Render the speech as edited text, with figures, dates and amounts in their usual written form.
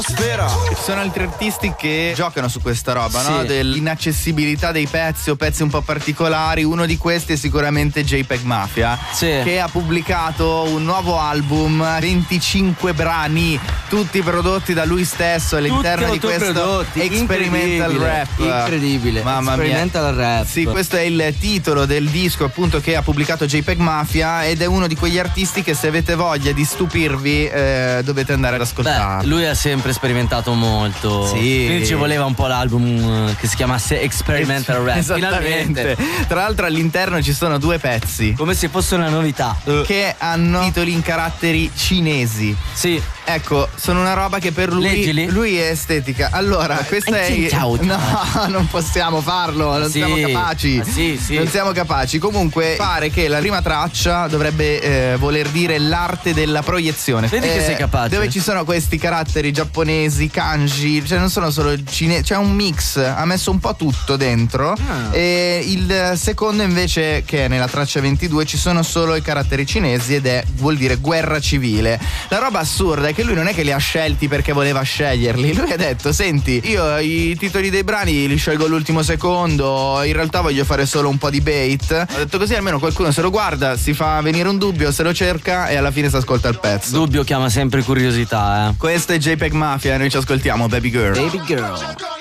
Sono altri artisti che giocano su questa roba, Sì. no? Dell'inaccessibilità dei pezzi o pezzi un po' particolari. Uno di questi è sicuramente JPEG Mafia, Sì. che ha pubblicato un nuovo album, 25 brani, tutti prodotti da lui stesso all'interno di questo autoprodotti, experimental rap. Incredibile. Mamma mia. Experimental rap. Sì, questo è il titolo del disco appunto che ha pubblicato JPEG Mafia, ed è uno di quegli artisti che se avete voglia di stupirvi dovete andare ad ascoltarlo. Beh, lui ha sempre sperimentato molto. Sì. Quindi ci voleva un po' l'album che si chiamasse Experimental Rap. Esattamente. Finalmente. Tra l'altro all'interno ci sono due pezzi Come se fosse una novità. che hanno titoli in caratteri cinesi. Sì. Ecco, sono una roba che per Leggili. lui è estetica. Allora, questa è. No, non possiamo farlo, non Sì. siamo capaci. Sì, sì. Non siamo capaci. Comunque, pare che la prima traccia dovrebbe voler dire l'arte della proiezione. Vedi che sei capace. Dove ci sono questi caratteri giapponesi, kanji, cioè non sono solo cinesi, c'è un mix, ha messo un po' tutto dentro. E il secondo invece, che è nella traccia 22, ci sono solo i caratteri cinesi ed vuol dire guerra civile. La roba assurda è che lui non è che li ha scelti perché voleva sceglierli, lui ha detto: senti, io i titoli dei brani li scelgo all'ultimo secondo, in realtà voglio fare solo un po' di bait. Ha detto così almeno qualcuno se lo guarda, si fa venire un dubbio, se lo cerca e alla fine si ascolta il pezzo. Dubbio chiama sempre curiosità, Questo è JPEG Mafia e noi ci ascoltiamo Baby Girl. Baby girl.